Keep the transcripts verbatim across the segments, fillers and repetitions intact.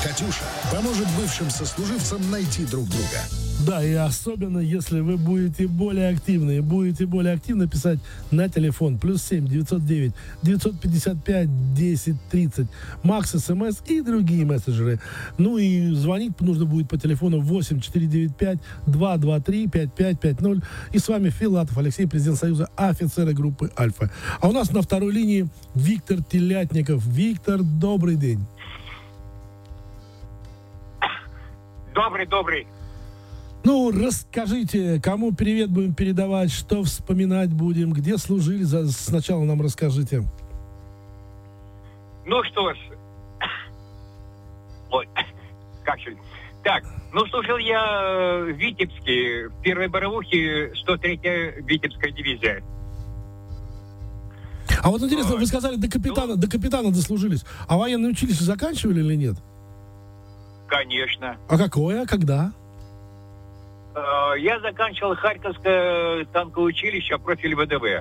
«Катюша» поможет бывшим сослуживцам найти друг друга. Да, и особенно, если вы будете более активны, будете более активно писать на телефон плюс семь девятьсот девять девятьсот пятьдесят пять десять тридцать, Макс СМС и другие мессенджеры. Ну и звонить нужно будет по телефону восемь четыре девять пять два два три пять пять пять ноль. И с вами Филатов Алексей, президент Союза офицеры группы «Альфа». А у нас на второй линии Виктор Телятников. Виктор, добрый день. Добрый, добрый. Ну, расскажите, кому привет будем передавать, что вспоминать будем, где служили, за... сначала нам расскажите. Ну что ж, ой, как же, так, ну служил я в Витебске, в первой боровухе, сто третья Витебская дивизия. А вот интересно, вы сказали, до капитана, ну, до капитана дослужились, а военное училище заканчивали или нет? Конечно. А какое, когда? Я заканчивал Харьковское танковое училище, профиль ВДВ.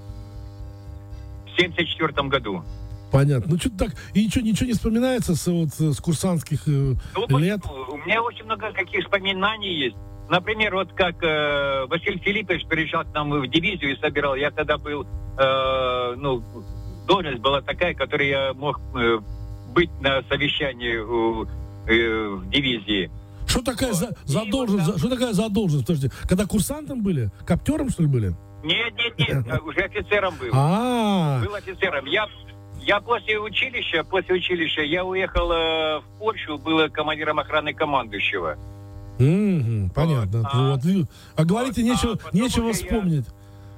В семьдесят четвёртом году. Понятно. Ну, что-то так, и ничего, ничего не вспоминается с, вот, с курсантских э, ну, лет? У меня очень много каких вспоминаний есть. Например, вот как э, Василий Филиппович приезжал к нам в дивизию и собирал. Я тогда был, э, ну, должность была такая, которой я мог э, быть на совещании э, э, в дивизии. Что такая за, задолженность? Вот, да. Что такая задолженность? Подожди, когда курсантом были? Коптером, что ли, были? Нет, нет, нет, уже офицером был. А-а-а. Был офицером. Я, я после училища, после училища, я уехал э, в Польшу, был командиром охраны командующего. Mm-hmm, понятно. Вот. Вот. А, а говорите, вот. нечего, а нечего вспомнить.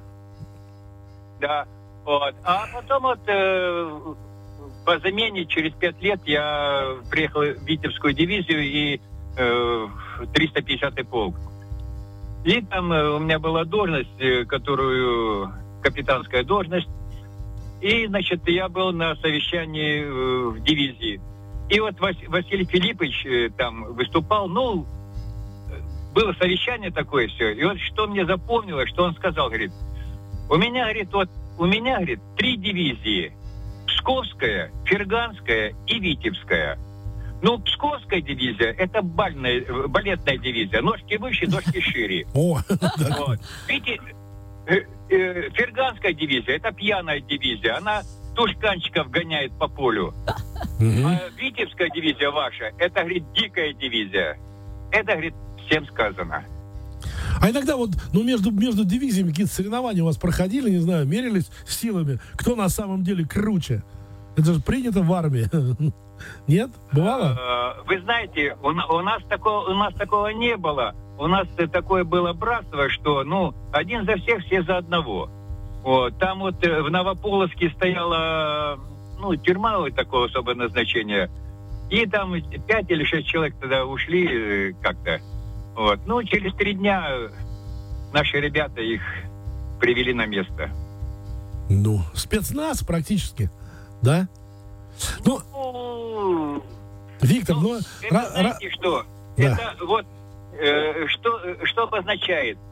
Я... Да, вот. А потом вот э, по замене через пять лет я приехал в Витебскую дивизию и триста пятидесятый полк. И там у меня была должность, которую капитанская должность. И, значит, я был на совещании в дивизии. И вот Вас, Василий Филиппович там выступал. Ну, было совещание такое все. И вот что мне запомнилось, что он сказал, говорит, у меня, говорит, вот, у меня, говорит, три дивизии. Псковская, Ферганская и Витебская. Ну, Псковская дивизия – это бальная, балетная дивизия. Ножки выше, ножки шире. О, вот. Видите, э, э, Ферганская дивизия – это пьяная дивизия. Она тушканчиков гоняет по полю. А Витебская дивизия ваша – это, говорит, дикая дивизия. Это, говорит, всем сказано. А иногда вот, ну, между, между дивизиями какие-то соревнования у вас проходили, не знаю, мерились силами, кто на самом деле круче? Это же принято в армии. Нет? Бывало? Вы знаете, у, у, нас такого, у нас такого не было. У нас такое было братство, что, ну, один за всех, все за одного. Вот. Там вот в Новополоцке стояла, ну, тюрьма вот такого особого назначения. И там пять или шесть человек тогда ушли как-то. Вот. Ну, через три дня наши ребята их привели на место. Ну, спецназ практически, да? Ну, ну Виктор, ну... Это, ра- знаете ра- что? Да. Это вот, э, что, что обозначает?